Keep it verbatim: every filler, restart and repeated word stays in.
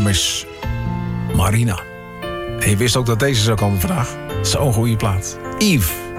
naam is Marina. En je wist ook dat deze zou komen vandaag. Zo'n goede plaat. Yves.